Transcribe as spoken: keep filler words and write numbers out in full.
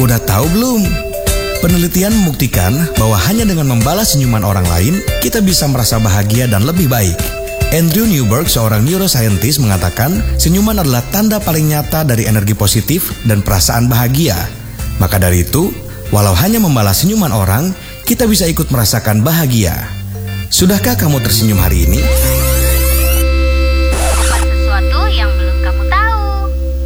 Udah tahu belum? Penelitian membuktikan bahwa hanya dengan membalas senyuman orang lain, kita bisa merasa bahagia dan lebih baik. Andrew Newberg, seorang neuroscientist, mengatakan senyuman adalah tanda paling nyata dari energi positif dan perasaan bahagia. Maka dari itu, walau hanya membalas senyuman orang, kita bisa ikut merasakan bahagia. Sudahkah kamu tersenyum hari ini?